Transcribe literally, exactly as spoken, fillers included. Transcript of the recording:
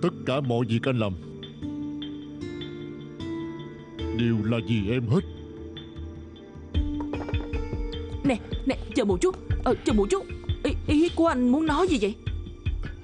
Tất cả mọi việc anh làm đều là vì em hết. Nè, nè, chờ một chút. Ờ, chờ một chút. Ý, ý của anh muốn nói gì vậy?